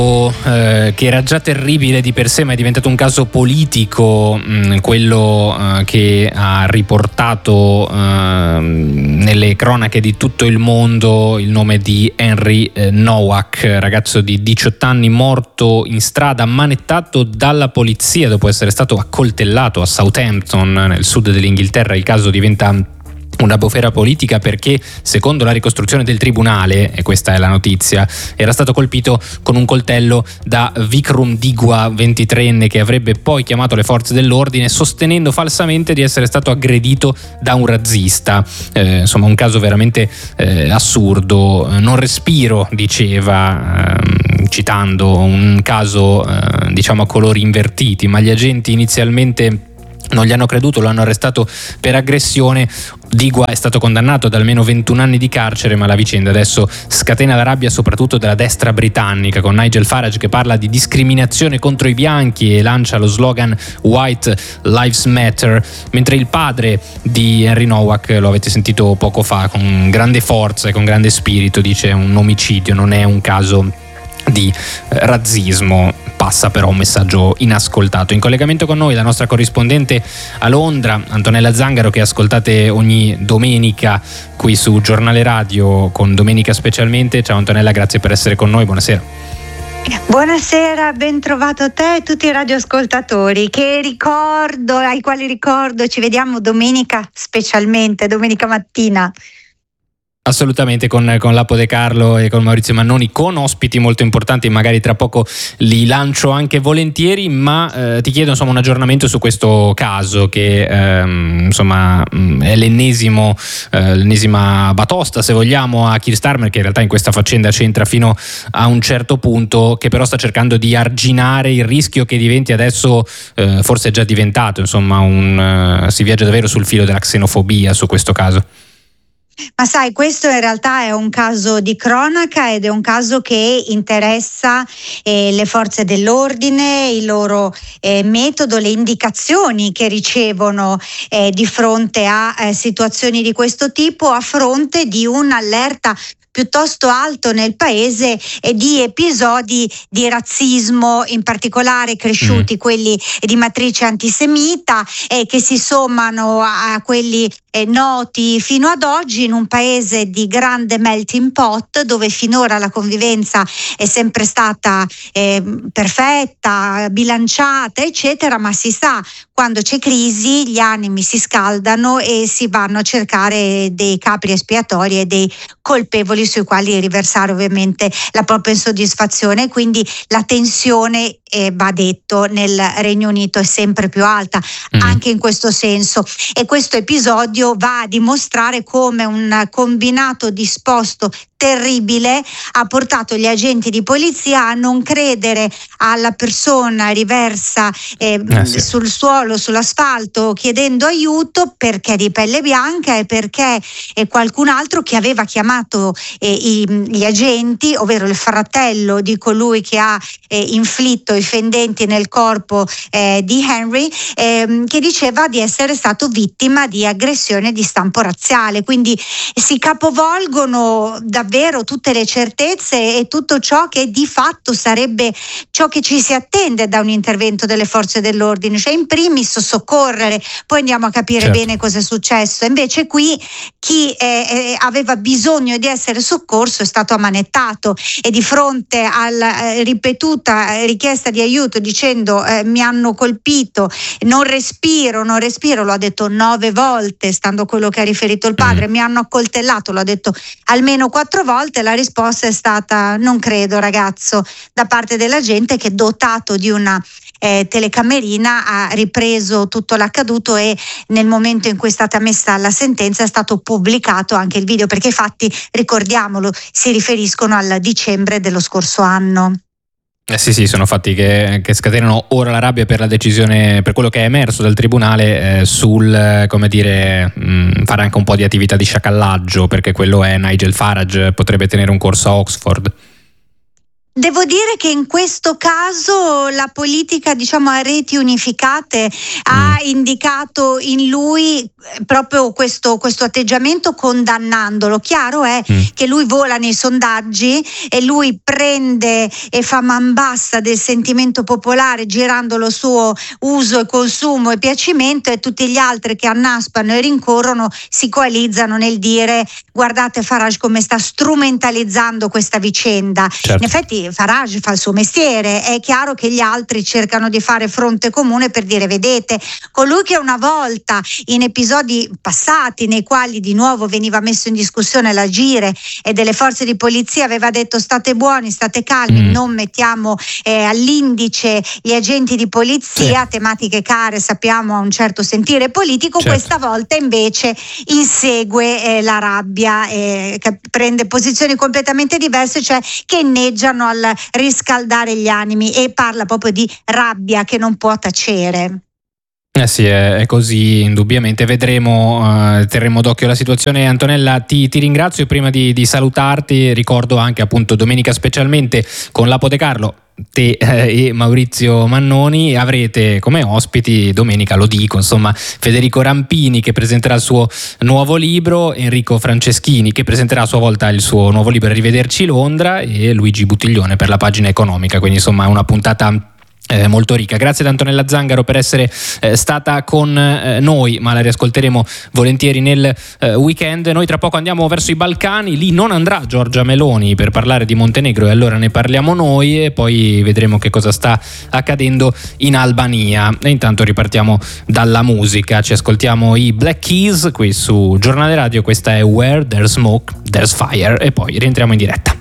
che era già terribile di per sé, ma è diventato un caso politico, quello che ha riportato nelle cronache di tutto il mondo il nome di Henry Nowak, ragazzo di 18 anni morto in strada, ammanettato dalla polizia dopo essere stato accoltellato a Southampton, nel sud dell'Inghilterra. Il caso diventa una bufera politica perché, secondo la ricostruzione del tribunale, e questa è la notizia, era stato colpito con un coltello da Vikram Digwa, 23enne, che avrebbe poi chiamato le forze dell'ordine sostenendo falsamente di essere stato aggredito da un razzista. Insomma, un caso veramente assurdo. Non respiro, diceva, citando un caso diciamo a colori invertiti, ma gli agenti inizialmente non gli hanno creduto, lo hanno arrestato per aggressione. Digwa è stato condannato ad almeno 21 anni di carcere, ma la vicenda adesso scatena la rabbia soprattutto della destra britannica, con Nigel Farage che parla di discriminazione contro i bianchi e lancia lo slogan White Lives Matter, mentre il padre di Henry Nowak, lo avete sentito poco fa, con grande forza e con grande spirito dice: un omicidio non è un caso di razzismo. Passa però un messaggio inascoltato. In collegamento con noi la nostra corrispondente a Londra, Antonella Zangaro, che ascoltate ogni domenica qui su Giornale Radio con Domenica Specialmente. Ciao Antonella, grazie per essere con noi, buonasera. Buonasera, ben trovato a te e tutti i radioascoltatori ai quali ricordo ci vediamo domenica specialmente, domenica mattina. Assolutamente, con Lapo De Carlo e con Maurizio Mannoni, con ospiti molto importanti, magari tra poco li lancio anche volentieri, ma ti chiedo insomma un aggiornamento su questo caso che insomma è l'ennesima batosta, se vogliamo, a Keir Starmer, che in realtà in questa faccenda c'entra fino a un certo punto, che però sta cercando di arginare il rischio che diventi adesso, forse è già diventato, insomma si viaggia davvero sul filo della xenofobia su questo caso. Ma sai, questo in realtà è un caso di cronaca ed è un caso che interessa le forze dell'ordine, il loro metodo, le indicazioni che ricevono di fronte a situazioni di questo tipo, a fronte di un'allerta piuttosto alto nel paese di episodi di razzismo, in particolare cresciuti quelli di matrice antisemita, che si sommano a quelli noti fino ad oggi in un paese di grande melting pot, dove finora la convivenza è sempre stata perfetta, bilanciata, eccetera, ma si sa, quando c'è crisi gli animi si scaldano e si vanno a cercare dei capri espiatori e dei colpevoli sui quali riversare ovviamente la propria insoddisfazione. Quindi la tensione, va detto, nel Regno Unito è sempre più alta anche in questo senso, e questo episodio va a dimostrare come un combinato disposto terribile ha portato gli agenti di polizia a non credere alla persona riversa sul suolo, sull'asfalto, chiedendo aiuto, perché di pelle bianca e perché qualcun altro che aveva chiamato gli agenti, ovvero il fratello di colui che ha inflitto i fendenti nel corpo di Henry, che diceva di essere stato vittima di aggressione di stampo razziale. Quindi si capovolgono davvero tutte le certezze e tutto ciò che di fatto sarebbe ciò che ci si attende da un intervento delle forze dell'ordine, cioè in primis soccorrere, poi andiamo a capire bene cosa è successo. Invece qui chi aveva bisogno di essere soccorso è stato ammanettato, e di fronte alla ripetuta richiesta di aiuto dicendo mi hanno colpito, non respiro, lo ha detto 9 volte, stando a quello che ha riferito il padre, mi hanno accoltellato, lo ha detto almeno 4 volte, la risposta è stata non credo ragazzo, da parte della gente, che dotato di una telecamerina ha ripreso tutto l'accaduto, e nel momento in cui è stata messa la sentenza è stato pubblicato anche il video, perché i fatti, ricordiamolo, si riferiscono al dicembre dello scorso anno. Sì, sono fatti che scatenano ora la rabbia per la decisione, per quello che è emerso dal tribunale sul, come dire, fare anche un po' di attività di sciacallaggio, perché quello è Nigel Farage, potrebbe tenere un corso a Oxford. Devo dire che in questo caso la politica, diciamo, a reti unificate ha indicato in lui proprio questo atteggiamento, condannandolo. Chiaro è che lui vola nei sondaggi e lui prende e fa man bassa del sentimento popolare, girando lo suo uso e consumo e piacimento, e tutti gli altri che annaspano e rincorrono si coalizzano nel dire: guardate Farage come sta strumentalizzando questa vicenda. Certo. In effetti Farage fa il suo mestiere, è chiaro che gli altri cercano di fare fronte comune per dire: vedete, colui che una volta in episodi passati nei quali di nuovo veniva messo in discussione l'agire e delle forze di polizia aveva detto state buoni, state calmi, non mettiamo all'indice gli agenti di polizia, tematiche care sappiamo a un certo sentire politico, questa volta invece insegue la rabbia, che prende posizioni completamente diverse, cioè che inneggiano al riscaldare gli animi, e parla proprio di rabbia che non può tacere. Sì, è così, indubbiamente. Vedremo, terremo d'occhio la situazione. Antonella, ti ringrazio. Prima di salutarti ricordo anche appunto domenica specialmente con l'Apotecarlo, te e Maurizio Mannoni avrete come ospiti domenica, lo dico, insomma, Federico Rampini che presenterà il suo nuovo libro, Enrico Franceschini che presenterà a sua volta il suo nuovo libro Arrivederci Londra, e Luigi Buttiglione per la pagina economica, quindi insomma è una puntata molto ricca. Grazie ad Antonella Zangaro per essere stata con noi, ma la riascolteremo volentieri nel weekend. Noi tra poco andiamo verso i Balcani, lì non andrà Giorgia Meloni per parlare di Montenegro, e allora ne parliamo noi, e poi vedremo che cosa sta accadendo in Albania. E intanto ripartiamo dalla musica, ci ascoltiamo i Black Keys qui su Giornale Radio. Questa è Where There's Smoke There's Fire, e poi rientriamo in diretta.